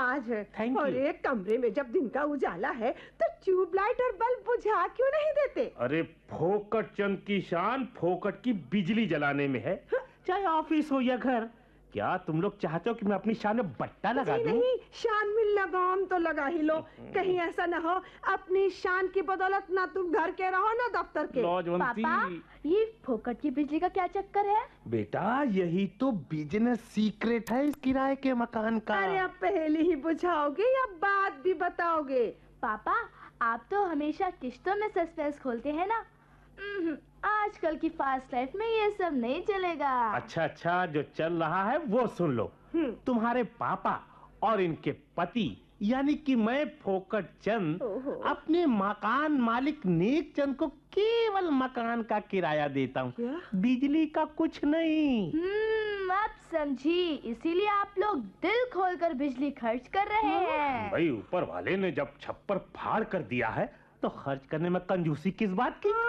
रिवाज है। Thank you. और एक कमरे में जब दिन का उजाला है तो ट्यूबलाइट और बल्ब बुझा क्यों नहीं देते? अरे फोकट चंद की शान फोकट की बिजली जलाने में है, चाहे ऑफिस हो या घर। क्या तुम लोग चाहते हो कि मैं अपनी शान में बट्टा लगा दूं? नहीं, शान में लगाम तो लगा ही लो। कहीं ऐसा ना हो अपनी शान की बदौलत ना तुम घर के रहो ना दफ्तर के। लॉजवंती, पापा, ये फोकट की बिजली का क्या चक्कर है? बेटा यही तो बिजनेस सीक्रेट है इस किराए के मकान का। अरे अब पहले ही बुझाओगे या बाद भी बताओगे? पापा, आप तो हमेशा किश्तों में सस्पेंस खोलते हैं ना। आजकल की फास्ट लाइफ में ये सब नहीं चलेगा। अच्छा, जो चल रहा है वो सुन लो। तुम्हारे पापा और इनके पति यानी कि मैं फोकट चंद अपने मकान मालिक नेक चंद को केवल मकान का किराया देता हूँ, बिजली का कुछ नहीं। अब समझी, इसीलिए आप लोग दिल खोलकर बिजली खर्च कर रहे हैं। भाई ऊपर वाले ने जब छप्पर फाड़ कर दिया है तो खर्च करने में कंजूसी किस बात की?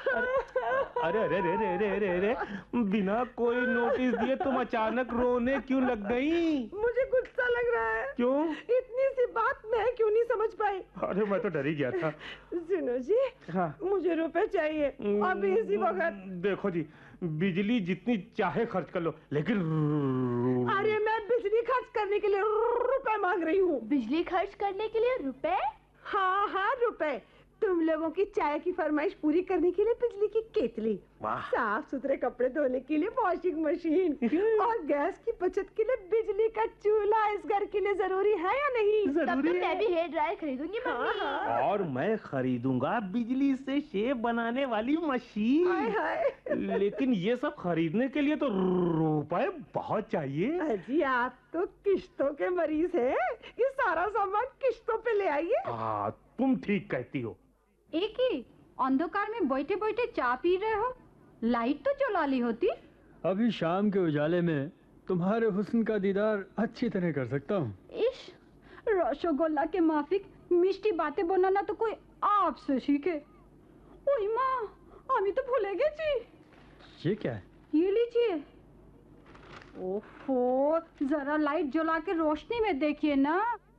अरे अरे अरे अरे अरे अरे अरे, बिना कोई नोटिस दिए तुम अचानक रोने क्यों लग गई? मुझे गुस्सा लग रहा है। क्यों? इतनी सी बात मैं क्यों नहीं समझ पाई? अरे मैं तो डर ही गया था। सुनो जी, हाँ। मुझे रुपए चाहिए अभी इसी वक्त। देखो जी, बिजली जितनी चाहे खर्च कर लो, लेकिन अरे मैं बिजली खर्च करने के लिए रुपए मांग रही हूँ। बिजली खर्च करने के लिए रुपए? हाँ, रुपए। तुम लोगों की चाय की फरमाइश पूरी करने के लिए बिजली की केतली, साफ सुथरे कपड़े धोने के लिए वॉशिंग मशीन और गैस की बचत के लिए बिजली का चूल्हा इस घर के लिए जरूरी है या नहीं? तब तो मैं भी हेयर ड्रायर खरीदूंगी मम्मी। और मैं खरीदूंगा बिजली से शेव बनाने वाली मशीन। लेकिन ये सब खरीदने के लिए तो रुपए बहुत चाहिए। अजी आप तो किश्तों के मरीज हैं, ये सारा सामान किश्तों पे ले आइए। हाँ, तुम ठीक कहती हो। एक ही अंधकार में बैठे बैठे चाय पी रहे हो, लाइट तो जला ली होती। अभी शाम के उजाले में तुम्हारे हुस्न का दीदार अच्छी तरह कर सकता हूँ। इश, रसगुल्ला के माफिक मिष्टी बातें बनाना तो कोई आपसे सीखे। ओए माँ, हमें तो भूले गए जी। ये क्या है? ये लीजिए। ओफो, जरा लाइट जला के रोशनी में देखिए ना।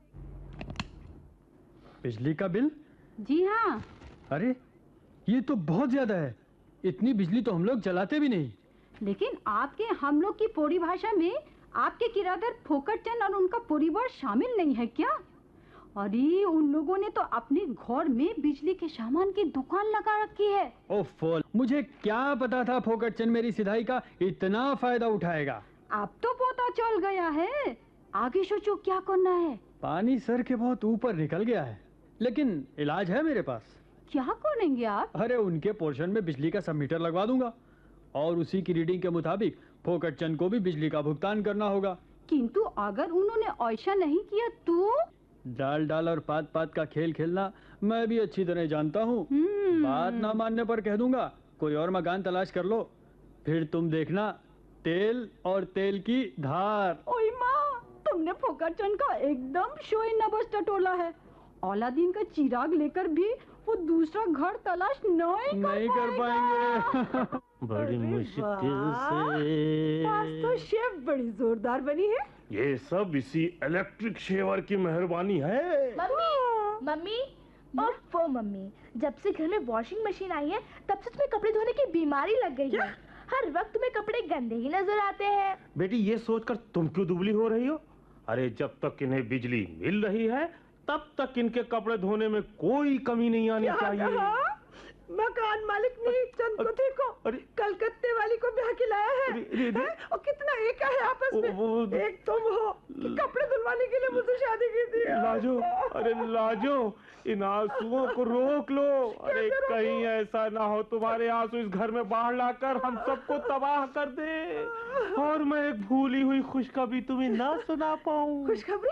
बिजली का बिल? जी हाँ। अरे ये तो बहुत ज्यादा है, इतनी बिजली तो हम लोग जलाते भी नहीं। लेकिन आपके हम लोग की परिभाषा में आपके किराएदार फोकट चंद और उनका परिवार शामिल नहीं है क्या? अरे उन लोगों ने तो अपने घर में बिजली के सामान की दुकान लगा रखी है। ओफो, मुझे क्या पता था फोकट चंद मेरी सिधाई का इतना फायदा उठाएगा। अब तो पता चल गया है, आगे सोचो क्या करना है। पानी सर के बहुत ऊपर निकल गया है, लेकिन इलाज है मेरे पास। क्या करेंगे आप? अरे उनके पोर्शन में बिजली का सब मीटर लगवा दूंगा और उसी की रीडिंग के मुताबिक फोकट चंद को भी बिजली का भुगतान करना होगा। किंतु अगर उन्होंने ऐसा नहीं किया तो? डाल डाल और पात पात का खेल खेलना मैं भी अच्छी तरह जानता हूँ। बात ना मानने पर कह दूंगा कोई और मकान तलाश कर लो, फिर तुम देखना तेल और तेल की धार। ओए माँ, तुमने फोकट चंद का एकदम शोई नबस टटोला है। अलादीन का चिराग लेकर भी वो दूसरा घर तलाश नहीं कर पाएंगे। बड़ी मुश्किल से। आज तो शेफ बड़ी जोरदार बनी है। ये सब इसी इलेक्ट्रिक शेवर की मेहरबानी है। मम्मी, ओफो मम्मी, जब से घर में वॉशिंग मशीन आई है तब से तुम्हें कपड़े धोने की बीमारी लग गई है। हर वक्त तुम्हें कपड़े गंदे ही नजर आते हैं। बेटी ये सोचकर तुम क्यों दुबली हो रही हो? अरे जब तक इन्हें बिजली मिल रही है तब तक इनके कपड़े धोने में कोई कमी नहीं आनी चाहिए। मकान मालिक ने चंद को देखो, कलकत्ते वाली को ब्याह के लाया है। और कितना एक है आपस में। एक तुम हो कि कपड़े धुलवाने के लिए मुझसे शादी की थी। लाजो, अरे लाजो, इन आंसुओं को रोक लो। अरे कहीं ऐसा ना हो तुम्हारे आंसू इस घर में बाहर लाकर हम सबको तबाह कर दे और मैं एक भूली हुई खुशखबरी तुम्हें ना सुना पाऊं।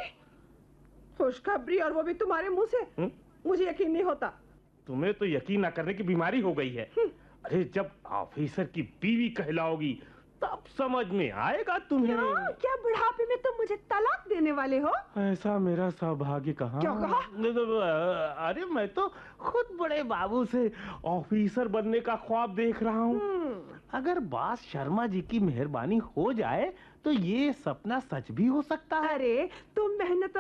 खुशखबरी और वो भी तुम्हारे मुंह से? मुझे यकीन नहीं होता। तुम्हें तो यकीन न करने की बीमारी हो गई है। अरे जब ऑफिसर की बीवी कहलाओगी तब समझ में आएगा तुम्हें। क्या बुढ़ापे में तुम मुझे तलाक देने वाले हो? ऐसा मेरा सौभाग्य कहाँ। क्या कहा? अरे मैं तो खुद बड़े बाबू से ऑफिसर बनने का ख्वाब देख रहा हूँ। अगर बॉस शर्मा जी की मेहरबानी हो जाए तो ये सपना सच भी हो सकता है। अरे तुम मेहनत